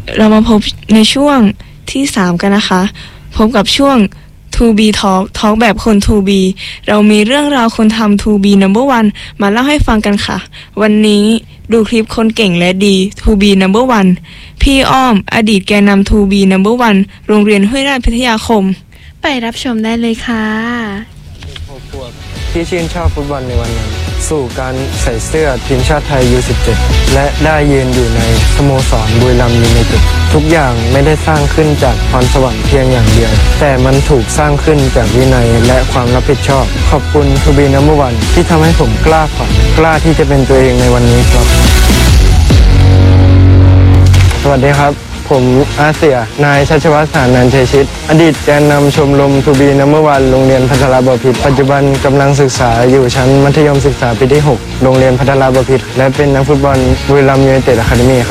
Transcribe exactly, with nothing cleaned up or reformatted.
เรามาพบในช่วงที่สามกันนะคะพบกับช่วง ทู บี Talk Talk แบบคน ทู บี เรามีเรื่องราวคนทำ ทู บี Number วัน มาเล่าให้ฟังกันค่ะวันนี้ดูคลิปคนเก่งและดี ทู บี Number วัน พี่อ้อมอดีตแกนนำ ทู บี Number วัน โรงเรียนห้วยราชพิทยาคมไปรับชมได้เลยค่ะที่ชื่นชอบฟุตบอลในวันนั้นสู่การใส่เสื้อทีมชาติไทย ยู สิบเจ็ด และได้ยืนอยู่ในสโมสรบุรีรัมย์ยูไนเต็ดทุกอย่างไม่ได้สร้างขึ้นจากพรสวรรค์เพียงอย่างเดียวแต่มันถูกสร้างขึ้นจากวินัยและความรับผิดชอบขอบคุณ ทู บี Number วัน ที่ทำให้ผมกล้าฝันกล้าที่จะเป็นตัวเองในวันนี้ครับสวัสดีครับผมอาเซียนายชัชวัฒน์สานันท์ชัยชิตอดีตแกนนำชมรม ทู บี Number วัน โรงเรียนพัทรบพิตรปัจจุบันกำลังศึกษาอยู่ชั้นมัธยมศึกษาปีที่หกโรงเรียนพัทรบพิตรและเป็นนักฟุตบอลบุรีรัมย์ยูไนเต็ดอะคาเดมี่